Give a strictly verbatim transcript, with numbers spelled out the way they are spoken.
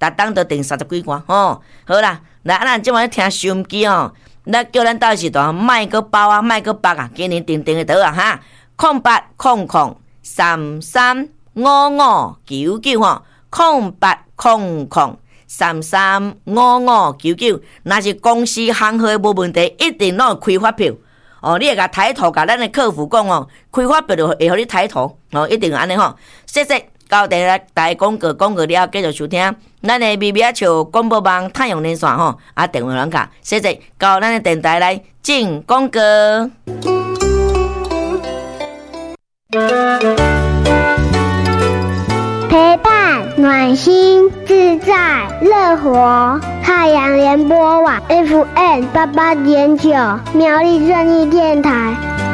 逐档都订三十几罐吼。好啦，来咱即摆听收音机吼，咱叫咱到时段卖个包啊，卖个包啊，今年订订的倒啊哈，空八空空三三五五九九吼，空八空空三三五五九九，若是公司行号无问题，一定拢有开发票。哦，你会甲抬头，甲咱的客服讲哦，开发票就会互你抬头，哦，一定安尼吼。谢谢，到第来大广告广告了，继续收听咱的咪咪啊笑广播网太阳连线吼，啊电话啷个？谢谢，到咱的电台来进广告。 陪伴暖心自在乐活，太阳联播网 F M 八八点九，苗栗正义电台。